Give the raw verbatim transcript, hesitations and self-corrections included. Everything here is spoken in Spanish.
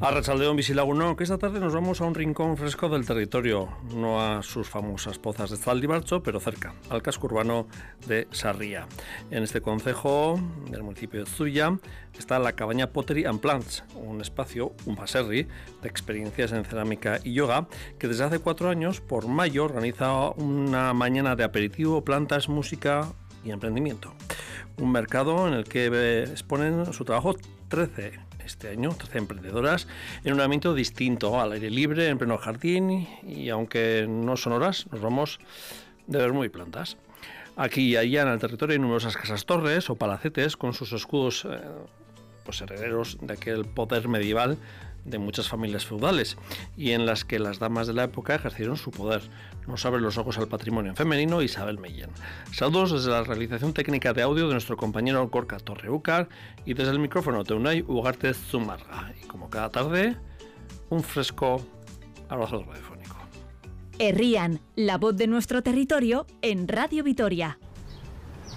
Arratsaldeon bizilagunok, que esta tarde nos vamos a un rincón fresco del territorio, no a sus famosas pozas de Zaldibarcho, pero cerca, al casco urbano de Sarria. En este concejo del municipio de Zuia está la Cabaña Pottery and Plants, un espacio, un baserri, de experiencias en cerámica y yoga, que desde hace cuatro años, por mayo, organiza una mañana de aperitivo, plantas, música y emprendimiento. Un mercado en el que exponen su trabajo trece este año, trece emprendedoras, en un ambiente distinto, al aire libre, en pleno jardín, y aunque no son horas, nos vamos de ver muy plantas. Aquí y allá en el territorio hay numerosas casas torres o palacetes con sus escudos eh, pues herederos de aquel poder medieval de muchas familias feudales, y en las que las damas de la época ejercieron su poder. Nos abre los ojos al patrimonio femenino Isabel Mellén. Saludos desde la realización técnica de audio de nuestro compañero Gorka Torreúcar y desde el micrófono de Unai Ugarte Zumarga. Y como cada tarde, un fresco abrazo radiofónico. Herrian, la voz de nuestro territorio en Radio Vitoria.